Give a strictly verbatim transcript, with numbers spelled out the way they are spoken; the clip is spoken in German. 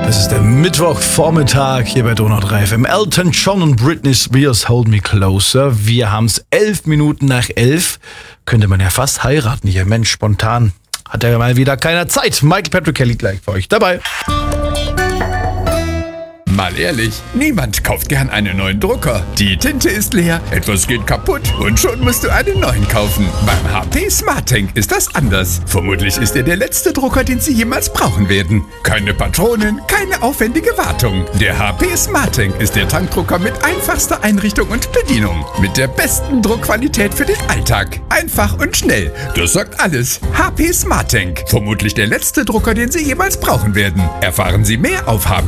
Es ist der Mittwochvormittag hier bei Donau drei F M. Elton John und Britney Spears, Hold Me Closer. Wir haben es elf Minuten nach elf. Könnte man ja fast heiraten hier. Mensch, spontan hat er mal wieder keiner Zeit. Michael Patrick Kelly gleich für euch dabei. Mal ehrlich, niemand kauft gern einen neuen Drucker. Die Tinte ist leer, etwas geht kaputt und schon musst du einen neuen kaufen. Beim H P SmartTank ist das anders. Vermutlich ist er der letzte Drucker, den Sie jemals brauchen werden. Keine Patronen, keine aufwendige Wartung. Der H P SmartTank ist der Tankdrucker mit einfachster Einrichtung und Bedienung. Mit der besten Druckqualität für den Alltag. Einfach und schnell. Das sagt alles. H P SmartTank. Vermutlich der letzte Drucker, den Sie jemals brauchen werden. Erfahren Sie mehr auf h